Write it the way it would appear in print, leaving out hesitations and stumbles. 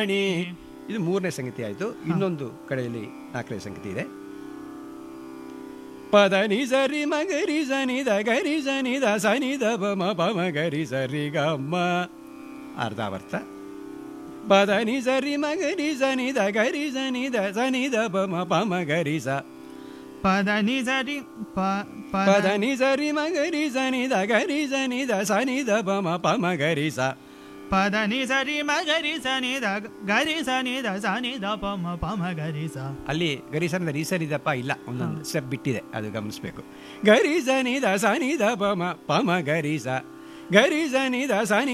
ಇದು ಮೂರನೇ ಸಂಗತಿ ಆಯಿತು. ಇನ್ನೊಂದು ಕಡೆಯಲ್ಲಿ ನಾಲ್ಕನೇ ಸಂಗತಿ ಇದೆ. ಪದ ನಿ ಸರಿ ಮಗರಿ ಸನಿ ದ ಗರಿ ಸನಿ ದ ಸನಿ ದ ಬಮ ಪಮ ಗರಿ ಸರಿ ಗಮ್ಮ ಅರ್ಧಾವರ್ತ. ಪದ ನಿ ಸರಿ ಮಗರಿ ಸನಿ ದ ಗರಿ ಸನಿ ದ ಸನಿ ದ ಬಮ ಪಮ ಗರಿ ಸ. ಪದ ನಿ ಸರಿ ಪದ ನಿ ಸರಿ ಮಗರಿ ಸನಿ ದ ಗರಿ ಸನಿ ದ ಸನಿ ದ ಬಮ ಪಮ ಗರಿ ಸ. ಪದ ನಿ ಸರಿ ಮಗರಿ ಸನಿ ದ ಗರಿ ಸನಿ ದ ಸನಿ ದ ಪಮ ಪಮ ಗರಿ ಸ. ಅಲ್ಲಿ ಗರಿ ಸನಿ ರೀ ಸನಿ ದಪ್ಪ ಇಲ್ಲ, ಒಂದೊಂದು ಸ್ಟೆಪ್ ಬಿಟ್ಟಿದೆ, ಅದು ಗಮನಿಸಬೇಕು. ಗರಿ ಸನಿ ದ ಸನಿ ದ ಪಮ ಪಮ ಗರಿ ಸ. ಗರಿ ಸನಿ ದ ಸನಿ